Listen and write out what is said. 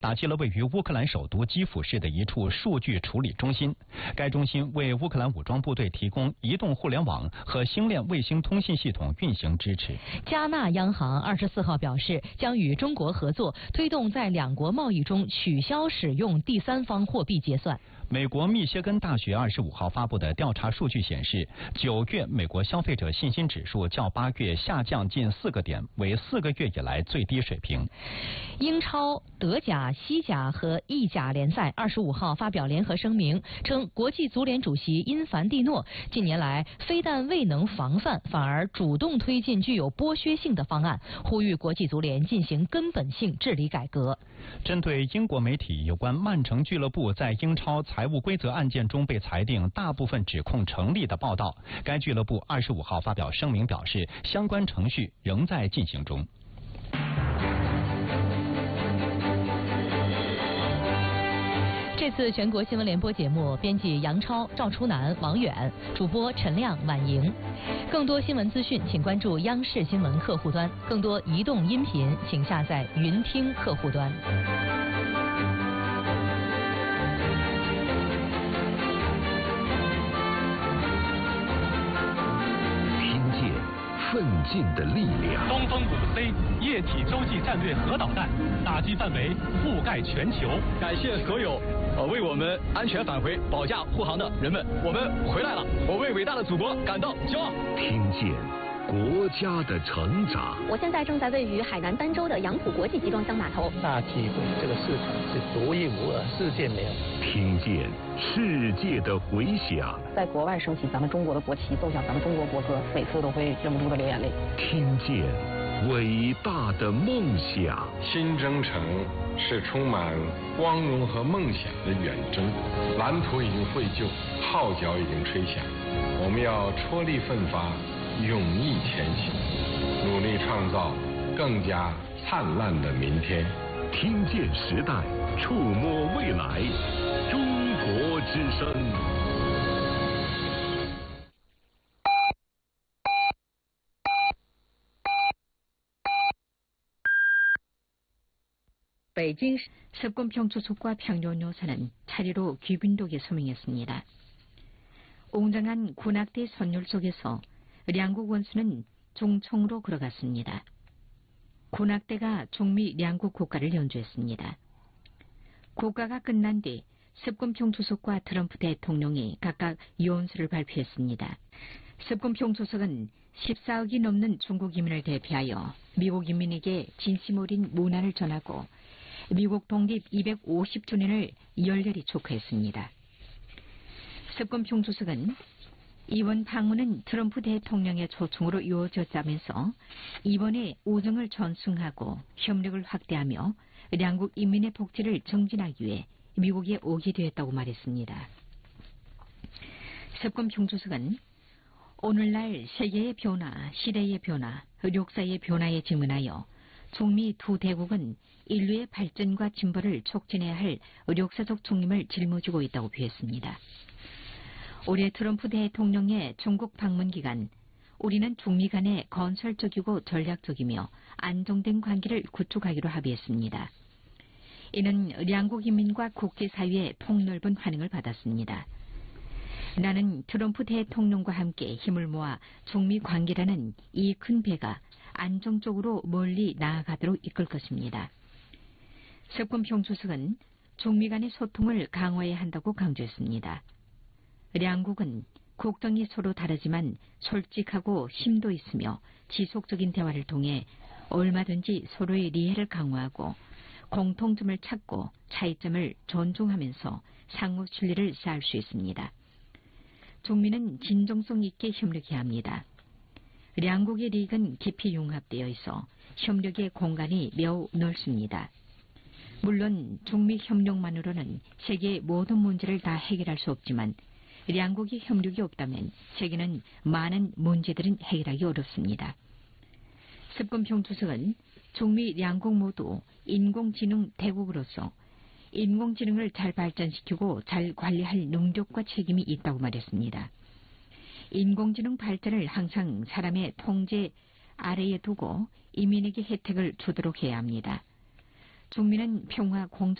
打击了位于乌克兰首都基辅市的一处数据处理中心。该中心为乌克兰武装部队提供移动互联网和星链卫星通信系统运行支持。 加纳央行24号表示，将与中国合作，推动在两国贸易中取消使用第三方货币结算。 美国密歇根大学25号发布的调查数据显示，9月美国消费者信心指数较8月下降近4个点，为4个月以来最低水平。 英超、德甲、西甲和意甲联赛25号发表联合声明，称国际足联主席因凡蒂诺近年来非但未能防范，反而主动推进具有剥削性的方案，呼吁国际足联进行根本性治理改革。 针对英国媒体有关曼城俱乐部在英超财务规则案件中被裁定大部分指控成立的报道，该俱乐部25号发表声明表示，相关程序仍在进行中。 这次全国新闻联播节目，编辑杨超、赵初南、王远，主播陈亮、婉莹。更多新闻资讯，请关注央视新闻客户端；更多移动音频，请下载云听客户端。 听见奋进的力量。 东风5C 液体洲际战略核导弹打击范围覆盖全球。 感谢所有为我们安全返回、保驾护航的人们，我们回来了，我为伟大的祖国感到骄傲。 听见国家的成长。 我现在正在位于海南儋州的杨浦国际集装箱码头。 那体会这个市场是独一无二，世界没有。 听见世界的回响。 在国外升起咱们中国的国旗，奏响咱们中国国歌，每次都会忍不住的流眼泪。 听见伟大的梦想。 新征程是充满光荣和梦想的远征，蓝图已经绘就，号角已经吹响，我们要踔厉奋发，勇毅前行，努力创造更加灿烂的明天。 听见时代，触摸未来，中国之声。 北京습관평 투숙과 평년요사는 차례로 귀빈독에 서명했습니다. 웅장한 군악대 선율 속에서 양국 원수는 종청으로 걸어갔습니다. 군악대가 중미 양국 국가를 연주했습니다. 국가가 끝난 뒤 습관평 투숙과 트럼프 대통령이 각각 유언서를 발표했습니다. 습관평 투숙은 14억이 넘는 중국 인민을 대표하여 미국 인민에게 진심 어린 문안을 전하고 미국 독립 250주년을 열렬히 축하했습니다. 습관평 투숙은 이번 방문은 트럼프 대통령의 초청으로 이루어졌다면서 이번에 우정을 전승하고 협력을 확대하며 양국 인민의 복지를 증진하기 위해 미국에 오게 되었다고 말했습니다. 습관평 투숙은 오늘날 세계의 변화, 시대의 변화, 역사의 변화에 직면하여 중미 두 대국은 인류의 발전과 진보를 촉진해야 할 역사적 중림을 짊어지고 있다고 표했습니다. 올해 트럼프 대통령의 중국 방문 기간, 우리는 중미 간에 건설적이고 전략적이며 안정된 관계를 구축하기로 합의했습니다. 이는 양국 인민과 국제사회의 폭넓은 환영을 받았습니다. 나는 트럼프 대통령과 함께 힘을 모아 중미 관계라는 이 큰 배가 안정적으로 멀리 나아가도록 이끌 것입니다. 습관평 주석은 중미 간의 소통을 강화해야 한다고 강조했습니다. 양국은 국정이 서로 다르지만 솔직하고 심도 있으며 지속적인 대화를 통해 얼마든지 서로의 리해를 강화하고 공통점을 찾고 차이점을 존중하면서 상호 신뢰를 쌓을 수 있습니다. 중미는 진정성 있게 협력해야 합니다. 양국의 리익은 깊이 융합되어 있어 협력의 공간이 매우 넓습니다. 물론 중미 협력만으로는 세계의 모든 문제를 다 해결할 수 없지만 양국의 협력이 없다면 세계는 많은 문제들은 해결하기 어렵습니다. 습관평 주석은 중미 양국 모두 인공지능 대국으로서 인공지능을 잘 발전시키고 잘 관리할 능력과 책임이 있다고 말했습니다. 인공지능 발전을 항상 사람의 통제 아래에 두고 인민에게 혜택을 주도록 해야 합니다. 중미는 평화 공존